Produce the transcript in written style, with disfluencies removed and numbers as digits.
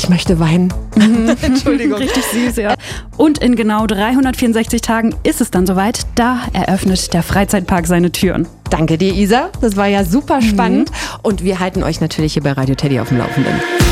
Ich möchte weinen. Entschuldigung. Richtig süß, ja. Und in genau 364 Tagen ist es dann soweit. Da eröffnet der Freizeitpark seine Türen. Danke dir, Isa. Das war ja super spannend. Und wir halten euch natürlich hier bei Radio Teddy auf dem Laufenden.